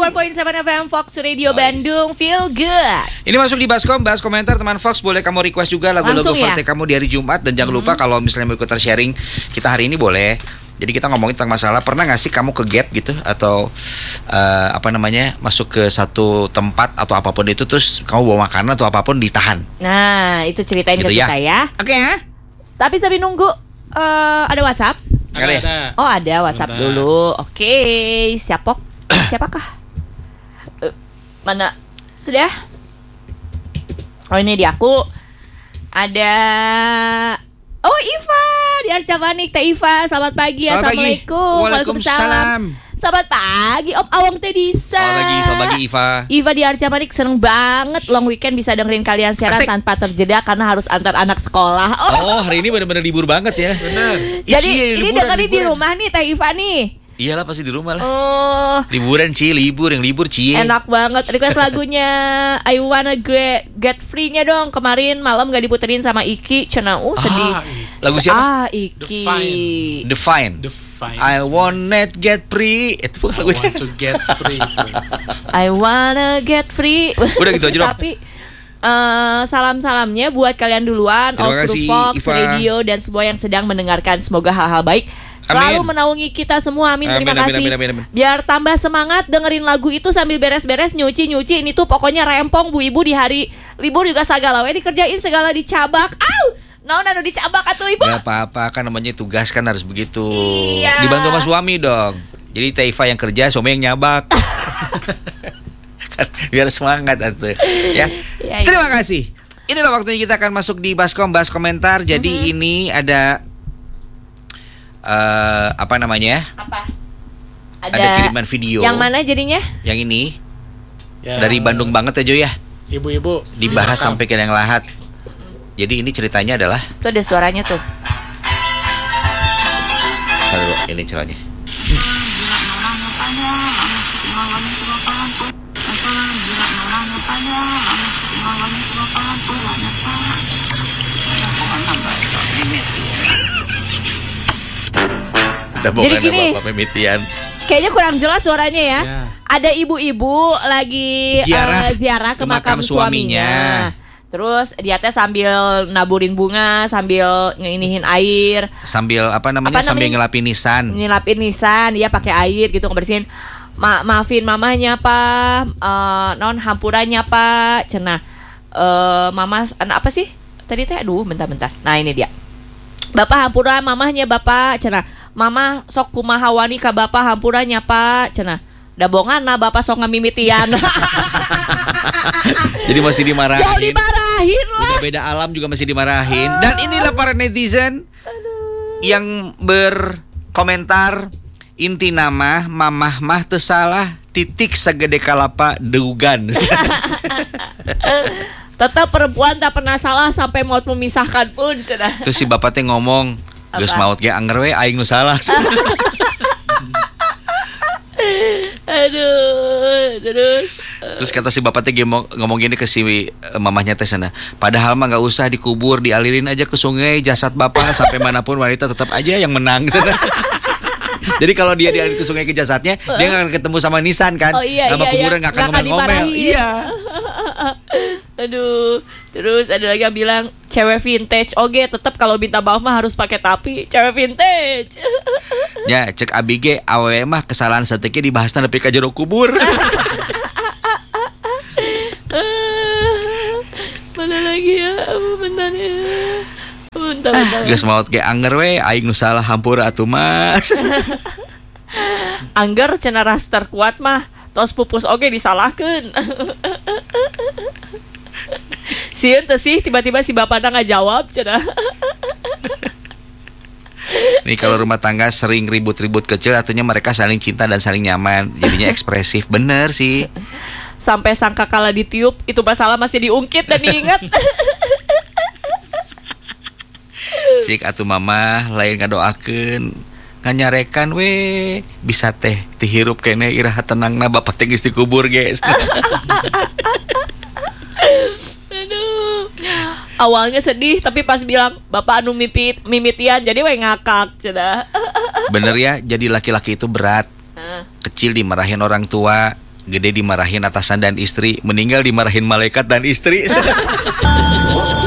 94.7 FM Fox Radio Bandung. Feel good. Ini masuk di Baskom, bahas komentar teman Fox. Boleh kamu request juga lagu-lagu favorit kamu di hari Jumat. Dan jangan lupa kalau misalnya mau ikutan sharing kita hari ini boleh. Jadi kita ngomongin tentang masalah, pernah gak sih kamu ke gap gitu? Atau masuk ke satu tempat atau apapun itu, terus kamu bawa makanan atau apapun ditahan. Nah, itu ceritain gitu ke kita ya. Oke ya. Tapi sambil nunggu, ada WhatsApp? Ada. Oh ada WhatsApp dulu. Oke, siapakah? Mana? Sudah? Oh ini di aku. Ada Iva di Arca Manik. Teh Iva, selamat pagi. Assalamualaikum. Waalaikumsalam. Selamat pagi Om Awang Teh Disa. Selamat pagi Iva. Iva di Arca Manik seneng banget long weekend bisa dengerin kalian siaran tanpa terjeda karena harus antar anak sekolah. Oh hari ini benar-benar libur banget ya. Benar. Jadi ini dengerin di rumah nih Teh Iva nih. Iyalah pasti di rumah lah. Oh, liburan libur Cie. Enak banget. Request lagunya I Wanna Get Free-nya dong. Kemarin malam gak diputerin sama Iki. Cenah sedih. Lagu siapa? Iki. Define. I wanna get free. Itu bukan lagunya. I want to get free. I wanna get free. Udah gitu aja dong. Tapi salam-salamnya buat kalian duluan. All Crew Fox Radio dan semua yang sedang mendengarkan. Semoga hal-hal baik selalu menaungi kita semua. Amin. Terima kasih. Amin. Biar tambah semangat dengerin lagu itu sambil beres-beres nyuci. Ini tuh pokoknya rempong bu ibu di hari libur juga segala dikerjain segala dicabak. Naon anu dicabak atuh ibu? Gak apa-apa kan namanya tugas kan harus begitu. Iya. Dibantu sama suami dong. Jadi Teifa yang kerja, suami yang nyabak. Biar semangat atuh. Ya. Terima kasih. Inilah waktunya kita akan masuk di Baskom, bahas komentar. Jadi ini ada Apa? Ada kiriman video. Yang mana jadinya? Yang ini dari Bandung banget ya Jo ya. Ibu-ibu dibahas sampai ke yang lahat. Jadi ini ceritanya adalah tuh ada suaranya tuh. Lalu ini ceritanya. Udah bohongan sama Bapak Pemitian. Kayaknya kurang jelas suaranya ya. Ada ibu-ibu lagi ziarah ke makam suaminya. Terus dia teh sambil naburin bunga, sambil ngeinihin air, sambil sambil ngelapin nisan. Nisan, dia pakai air gitu ngebersihin. Maafin mamanya Pak, non hampurannya Pak, cenah. Mama apa sih? Tadi teh bentar. Nah, ini dia. Bapak hampura mamahnya Bapak, cenah. Mama sok kumaha wani ka Bapak hampurannya Pak, cenah. Da bongana Bapak sok ngamimitian. Jadi masih dimarahin. Jauh dimarahin lah. Beda alam juga masih dimarahin. Dan inilah para netizen yang berkomentar, inti nama mamah mah teu salah, titik sagede kalapa deugan. Tetap perempuan tak pernah salah sampai maut memisahkan pun cenah. Terus si bapak teh ngomong, geus maut ge anger we aing nu salah. Aduh, terus kata si bapak teh ngomong gini ke si mamahnya teh sana. Padahal mah enggak usah dikubur, dialirin aja ke sungai jasad bapak sampai manapun wanita tetap aja yang menang sana. Jadi kalau dia dialirin ke sungai ke jasadnya, dia enggak akan ketemu sama nisan kan. Nama kuburan enggak akan ngomel-ngomel. Iya. Aduh, terus ada lagi yang bilang cewek vintage. Oke, tetap kalau minta maaf mah harus pakai tapi cewek vintage. Ya, cek abg awewe mah kesalahan sateuknya dibahasna nepi ka jero kubur. Mana lagi ya? Bentar ya. Bentar. Geus maot ge anger we aing nu salah hampura atuh Mas. Angger cenah raster kuat mah tos pupus oge disalahkeun. Sieun teh sih tiba-tiba si bapana ngajawab cenah. Nih kalau rumah tangga sering ribut-ribut kecil artinya mereka saling cinta dan saling nyaman. Jadinya ekspresif. Bener sih. Sampai sangka kala ditiup itu masalah masih diungkit dan diingat. Cik atuh mama lain ngadoakeun nganyarekan we bisa teh dihirup kene iraha tenangna bapak teh geus dikubur guys. Aduh. Awalnya sedih tapi pas bilang bapak anu mimitian jadi we ngakak cenah. Bener ya, jadi laki-laki itu berat. Kecil dimarahin orang tua, gede dimarahin atasan dan istri, meninggal dimarahin malaikat dan istri.